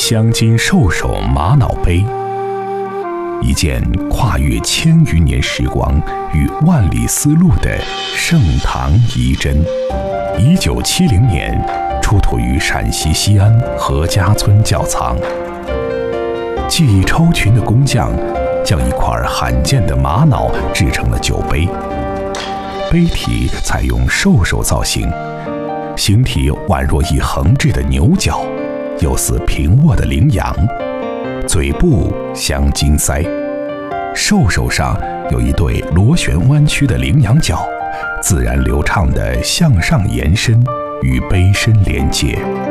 镶金兽首玛瑙杯，一件跨越1000余年时光与万里丝路的盛唐遗珍。1970年出土于陕西西安何家村窖藏。技艺超群的工匠将一块罕见的玛瑙制成了酒杯，杯体采用兽首造型，形体宛若一横置的牛角，又似平卧的羚羊，嘴部镶金腮，兽首上有一对螺旋弯曲的羚羊角，自然流畅地向上延伸，与杯身连接。